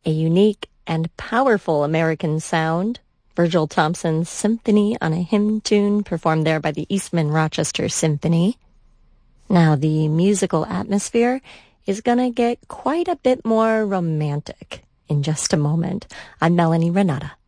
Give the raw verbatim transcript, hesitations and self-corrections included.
a unique and powerful American sound. Virgil Thompson's Symphony on a Hymn Tune, performed there by the Eastman Rochester Symphony. Now, the musical atmosphere is going to get quite a bit more romantic in just a moment. I'm Melanie Renata.